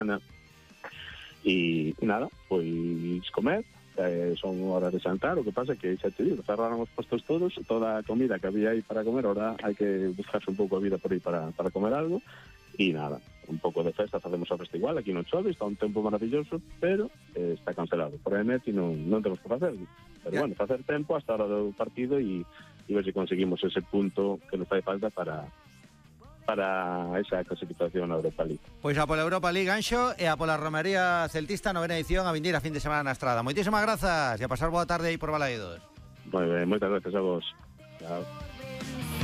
E nada, pois comer, son horas de xantar. O que pasa é que xa te digo, cerraron os postos todos, toda a comida que había aí para comer, ahora hai que buscarse un pouco a vida por aí para comer algo. E nada, un pouco de festa, facemos a festa igual, aquí non chove, está un tempo maravilloso, pero está cancelado por EMET e non temos que facer. Pero bueno, facer tempo hasta a hora do partido e ver se conseguimos ese punto que nos fai falta para esa clasificación na Europa League. Pois a pola Europa League, Anxo, e a pola Romería Celtista, novena edición, a vindir a fin de semana na Estrada. Moitísimas grazas e a pasar boa tarde aí por Balaídos. Moi ben, moitas gracias a vos. Chao.